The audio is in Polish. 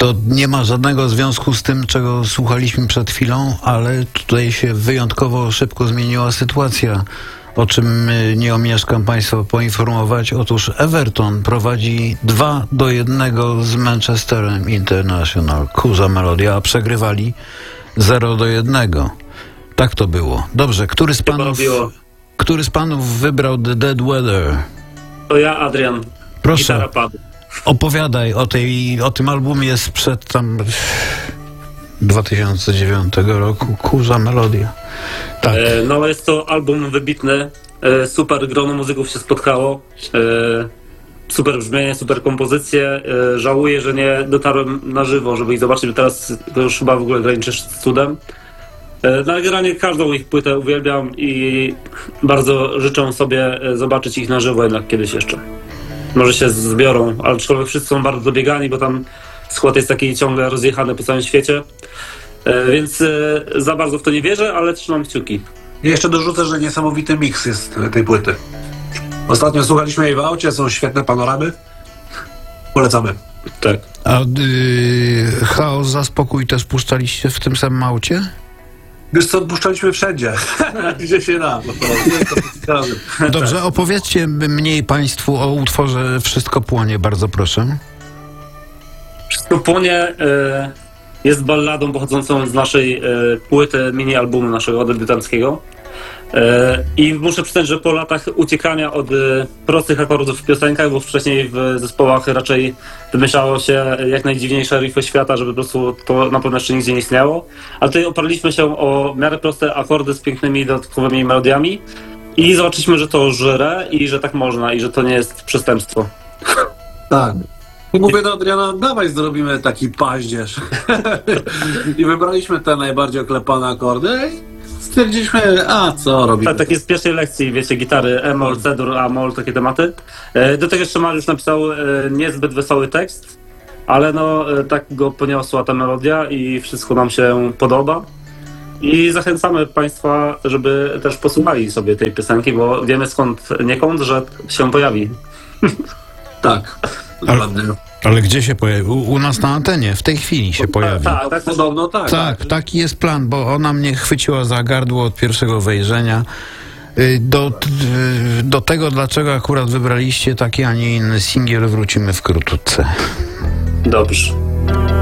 To nie ma żadnego związku z tym, czego słuchaliśmy przed chwilą, ale tutaj się wyjątkowo szybko zmieniła sytuacja, o czym nie omieszkam Państwa poinformować. Otóż Everton prowadzi 2-1 z Manchesterem International. Kurza melodia, a przegrywali 0-1. Tak to było. Dobrze, który z panów wybrał The Dead Weather? To ja, Adrian. Proszę, opowiadaj o tym albumie sprzed tam 2009 roku. Kurza melodia. Tak. No jest to album wybitny. Super grono muzyków się spotkało. Super brzmienie, super kompozycje. Żałuję, że nie dotarłem na żywo, żeby ich zobaczyć, bo teraz to już chyba w ogóle graniczy z cudem. No generalnie każdą ich płytę uwielbiam i bardzo życzę sobie zobaczyć ich na żywo jednak kiedyś jeszcze. Może się zbiorą, aczkolwiek wszyscy są bardzo dobiegani, bo tam skład jest taki ciągle rozjechany po całym świecie. Więc za bardzo w to nie wierzę, ale trzymam kciuki. I jeszcze dorzucę, że niesamowity miks jest tej płyty. Ostatnio słuchaliśmy jej w aucie, są świetne panoramy. Polecamy. Tak. A Chaos za spokój też puszczaliście w tym samym aucie? Wiesz co, puszczaliśmy wszędzie, gdzie się da. Dobrze, opowiedzcie mniej Państwu o utworze Wszystko płonie, bardzo proszę. Wszystko płonie jest balladą pochodzącą z naszej płyty, mini-albumu naszego debiutanckiego. I muszę przyznać, że po latach uciekania od prostych akordów w piosenkach, bo wcześniej w zespołach raczej wymyślało się jak najdziwniejsze riffy świata, żeby po prostu to na pewno jeszcze nigdzie nie istniało. A tutaj oparliśmy się o w miarę proste akordy z pięknymi dodatkowymi melodiami i zobaczyliśmy, że to żre i że tak można i że to nie jest przestępstwo. Tak. I mówię do Adriana, dawaj zrobimy taki paździerz. I wybraliśmy te najbardziej oklepane akordy i stwierdziliśmy, a co robimy? Takie z pierwszej lekcji, wiecie, gitary E-moll, C-dur, A-moll, takie tematy. Do tego jeszcze Mariusz napisał niezbyt wesoły tekst, ale no tak go poniosła ta melodia i wszystko nam się podoba. I zachęcamy Państwa, żeby też posłuchali sobie tej piosenki, bo wiemy skądniekąd, że się pojawi. Tak. Ale gdzie się pojawi? U nas na antenie, w tej chwili się pojawi. Tak, podobno tak. Tak, taki jest plan, bo ona mnie chwyciła za gardło od pierwszego wejrzenia. Do tego, dlaczego akurat wybraliście taki, a nie inny singiel, wrócimy wkrótce. Dobrze.